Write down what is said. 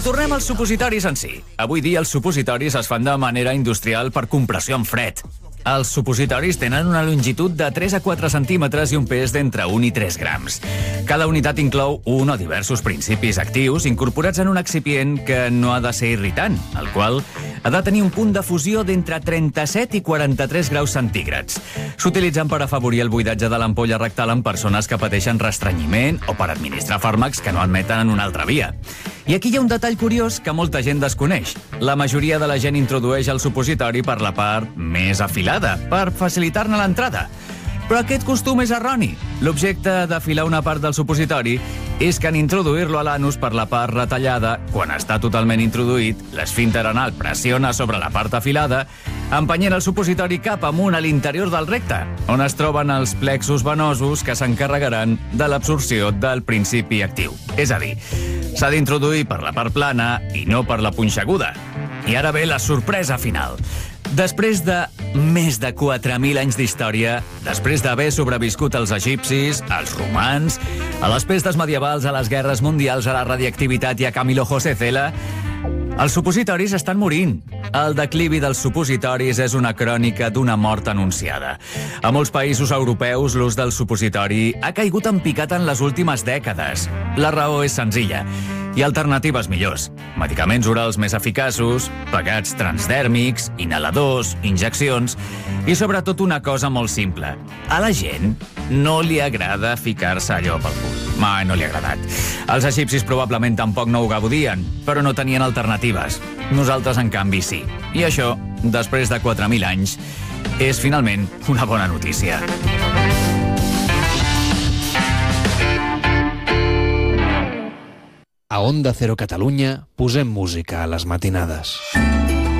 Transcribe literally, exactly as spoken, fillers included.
Però tornem als supositoris en si. Avui dia els supositoris es fan de manera industrial per compressió en fred. Els supositoris tenen una longitud de tres a quatre centímetres i un pes d'entre un i tres grams. Cada unitat inclou un o diversos principis actius incorporats en un excipient que no ha de ser irritant, el qual ha de tenir un punt de fusió d'entre trenta-set i quaranta-tres graus centígrads. S'utilitzen per afavorir el buidatge de l'ampolla rectal en persones que pateixen restrenyiment o per administrar fàrmacs que no admeten en una altra via. I aquí hi ha un detall curiós que molta gent desconeix. La majoria de la gent introdueix el supositori per la part més afilada, per facilitar-ne l'entrada. Però aquest costum és erroni. L'objecte d'afilar una part del supositori és que en introduir-lo a l'anus per la part retallada, quan està totalment introduït, l'esfínter anal pressiona sobre la part afilada, empenyent el supositori cap amunt a l'interior del recte, on es troben els plexos venosos que s'encarregaran de l'absorció del principi actiu. És a dir, s'ha d'introduir per la part plana i no per la punxeguda. I ara ve la sorpresa final. Després de més de quatre mil anys d'història, després d'haver sobreviscut als egipcis, als romans, a les pestes medievals, a les guerres mundials, a la radiactivitat i a Camilo José Cela, els supositoris estan morint. El declivi dels supositoris és una crònica d'una mort anunciada. A molts països europeus, l'ús del supositori ha caigut en picat en les últimes dècades. La raó és senzilla. Hi ha alternatives millors. Medicaments orals més eficaços, pegats transdèrmics, inhaladors, injeccions i sobretot una cosa molt simple. A la gent no li agrada ficar-se allò pel cul. Mai no li ha agradat. Els egipcis probablement tampoc no ho gaudien, però no tenien alternatives. Nosaltres, en canvi, sí. I això, després de quatre mil anys, és finalment una bona notícia. A Onda Cero Catalunya posem música a les matinades.